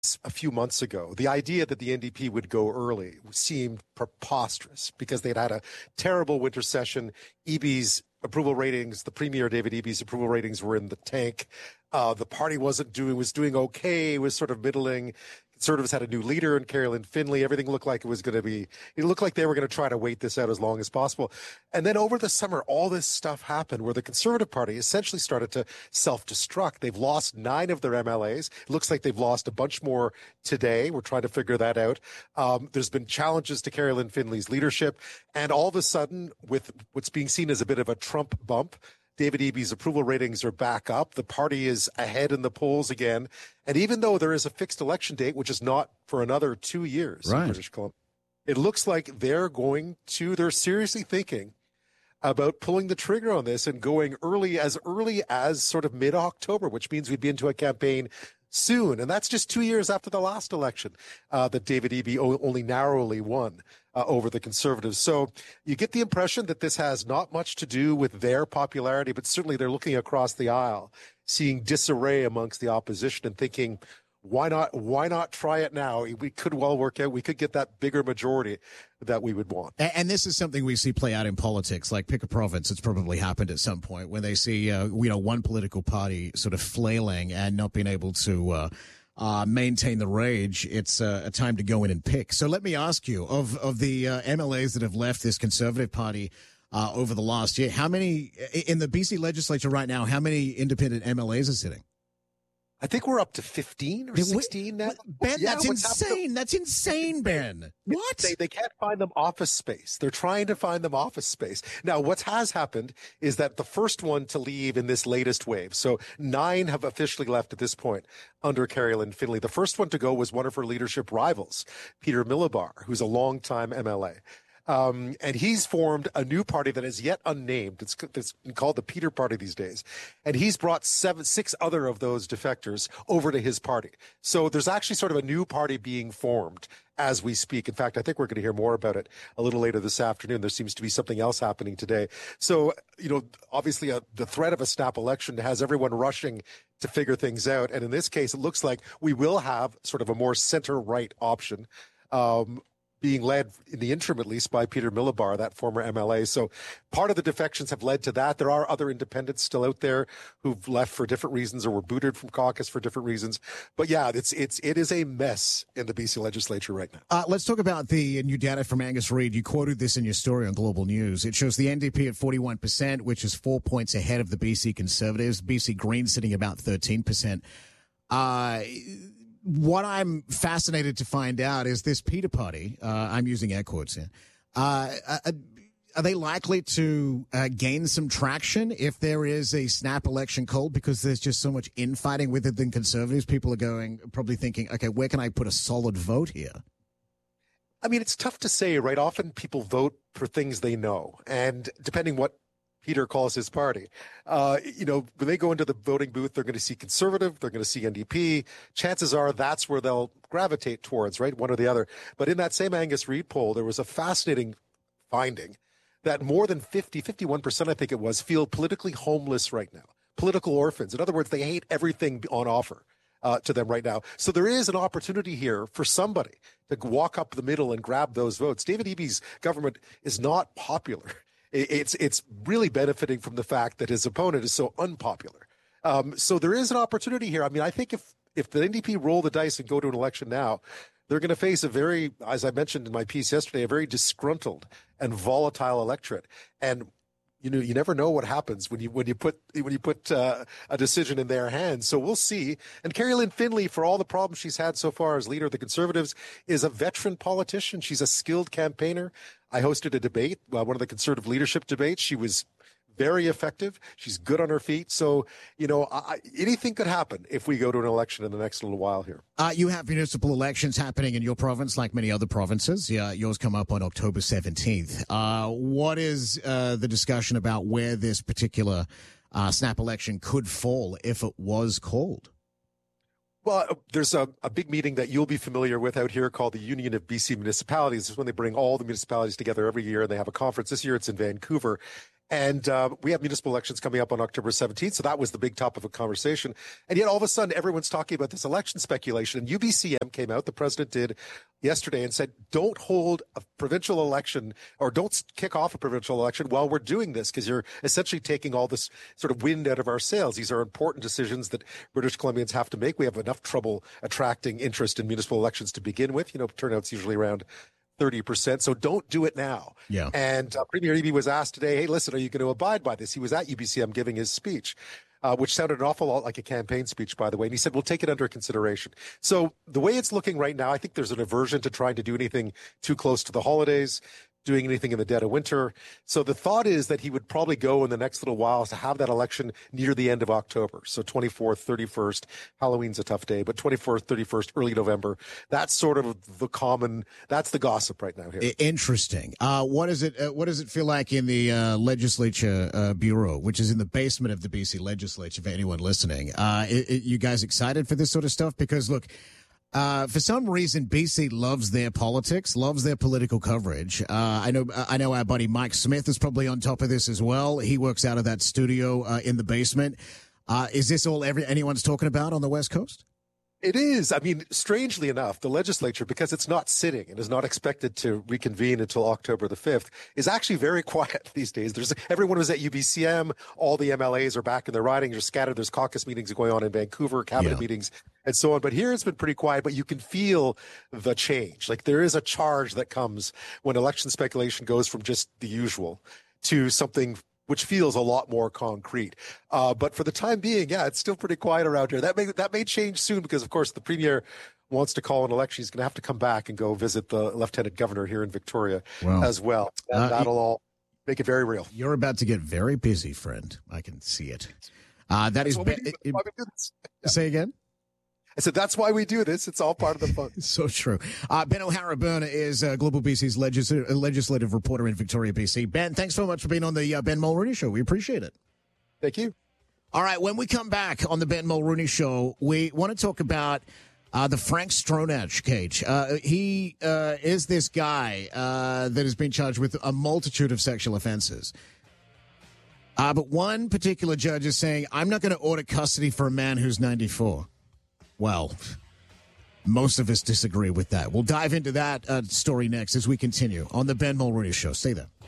a few months ago, the idea that the NDP would go early seemed preposterous because they'd had a terrible winter session. Eby's approval ratings, the Premier David Eby's approval ratings were in the tank. The party was doing okay, was sort of middling. Conservatives had a new leader in Carolyn Finley. Everything looked like it looked like they were going to try to wait this out as long as possible. And then over the summer, all this stuff happened where the Conservative Party essentially started to self-destruct. They've lost 9 of their MLAs. It looks like they've lost a bunch more today. We're trying to figure that out. There's been challenges to Carolyn Finley's leadership. And all of a sudden, with what's being seen as a bit of a Trump bump, David Eby's approval ratings are back up. The party is ahead in the polls again. And even though there is a fixed election date, which is not for another 2 years in British Columbia, it looks like they're seriously thinking about pulling the trigger on this and going early as sort of mid-October, which means we'd be into a campaign soon. And that's just 2 years after the last election that David Eby only narrowly won over the Conservatives. So you get the impression that this has not much to do with their popularity, but certainly they're looking across the aisle, seeing disarray amongst the opposition and thinking, why not try it now? We could well work out. We could get that bigger majority that we would want. And this is something we see play out in politics. Like, pick a province. It's probably happened at some point when they see, one political party sort of flailing and not being able to maintain the rage. It's a time to go in and pick. So let me ask you, of the MLAs that have left this Conservative Party over the last year, how many in the BC legislature right now? How many independent MLAs are sitting? I think we're up to 15 or 16 now. Ben, that's insane. That's insane, Ben. What? They can't find them office space. They're trying to find them office space. Now, what has happened is that the first one to leave in this latest wave, so 9 have officially left at this point under Carolyn Finley. The first one to go was one of her leadership rivals, Peter Millibar, who's a longtime MLA. And he's formed a new party that is yet unnamed. It's called the Peter Party these days. And he's brought 6 other of those defectors over to his party. So there's actually sort of a new party being formed as we speak. In fact, I think we're going to hear more about it a little later this afternoon. There seems to be something else happening today. So, obviously the threat of a snap election has everyone rushing to figure things out. And in this case, it looks like we will have sort of a more center-right option, being led, in the interim at least, by Peter Millibar, that former MLA. So part of the defections have led to that. There are other independents still out there who've left for different reasons or were booted from caucus for different reasons. But yeah, it is a mess in the BC legislature right now. Let's talk about the new data from Angus Reid. You quoted this in your story on Global News. It shows the NDP at 41%, which is 4 points ahead of the BC Conservatives. BC Greens sitting about 13%. What I'm fascinated to find out is this Peter Party, I'm using air quotes here, are they likely to gain some traction if there is a snap election called, because there's just so much infighting with it than Conservatives? People are probably thinking, okay, where can I put a solid vote here? I mean, it's tough to say, right? Often people vote for things they know, and depending what Peter calls his party. When they go into the voting booth, they're going to see Conservative, they're going to see NDP. Chances are that's where they'll gravitate towards, right? One or the other. But in that same Angus Reid poll, there was a fascinating finding that more than 51%, I think it was, feel politically homeless right now. Political orphans. In other words, they hate everything on offer to them right now. So there is an opportunity here for somebody to walk up the middle and grab those votes. David Eby's government is not popular. It's really benefiting from the fact that his opponent is so unpopular. So there is an opportunity here. I mean, I think if the NDP roll the dice and go to an election now, they're going to face a very, as I mentioned in my piece yesterday, a very disgruntled and volatile electorate. And you never know what happens when you put a decision in their hands. So we'll see. And Carolyn Finley, for all the problems she's had so far as leader of the Conservatives, is a veteran politician. She's a skilled campaigner. I hosted a debate, one of the Conservative leadership debates. She was very effective. She's good on her feet. So, anything could happen if we go to an election in the next little while here. You have municipal elections happening in your province like many other provinces. Yeah, yours come up on October 17th. What is the discussion about where this particular snap election could fall if it was called? Well, there's a big meeting that you'll be familiar with out here called the Union of BC Municipalities. It's when they bring all the municipalities together every year, and they have a conference. This year it's in Vancouver. And we have municipal elections coming up on October 17th. So that was the big topic of conversation. And yet all of a sudden, everyone's talking about this election speculation. And UBCM came out, the president did yesterday, and said, don't hold a provincial election or don't kick off a provincial election while we're doing this, because you're essentially taking all this sort of wind out of our sails. These are important decisions that British Columbians have to make. We have enough trouble attracting interest in municipal elections to begin with. Turnout's usually around 30%. So don't do it now. Yeah. And Premier Eby was asked today, hey, listen, are you going to abide by this? He was at UBCM giving his speech, which sounded an awful lot like a campaign speech, by the way. And he said, we'll take it under consideration. So the way it's looking right now, I think there's an aversion to trying to do anything too close to the holidays, doing anything in the dead of winter. So the thought is that he would probably go in the next little while to have that election near the end of October. So 24th, 31st, Halloween's a tough day, but 24th, 31st, early November. That's sort of that's the gossip right now here. Interesting. What does it feel like in the legislature bureau, which is in the basement of the BC legislature, for anyone listening? You guys excited for this sort of stuff? Because look, for some reason, BC loves their politics, loves their political coverage. I know our buddy Mike Smith is probably on top of this as well. He works out of that studio in the basement. Is this all anyone's talking about on the West Coast? It is. I mean, strangely enough, the legislature, because it's not sitting and is not expected to reconvene until October the 5th, is actually very quiet these days. Everyone was at UBCM. All the MLAs are back in their ridings, are scattered. There's caucus meetings going on in Vancouver, cabinet meetings, and so on. But here it's been pretty quiet, but you can feel the change. Like there is a charge that comes when election speculation goes from just the usual to something which feels a lot more concrete. But for the time being, it's still pretty quiet around here. That may change soon because, of course, the Premier wants to call an election. He's going to have to come back and go visit the Lieutenant Governor here in Victoria as well. And that'll all make it very real. You're about to get very busy, friend. I can see it. That is... Say again? I said, that's why we do this. It's all part of the fun. So true. Ben O'Hara-Byrne is Global BC's legislative reporter in Victoria, BC. Ben, thanks so much for being on the Ben Mulroney Show. We appreciate it. Thank you. All right, when we come back on the Ben Mulroney Show, we want to talk about the Frank Stronach case. He is this guy that has been charged with a multitude of sexual offenses. But one particular judge is saying, I'm not going to order custody for a man who's 94. Well, most of us disagree with that. We'll dive into that story next as we continue on the Ben Mulroney Show. Stay there.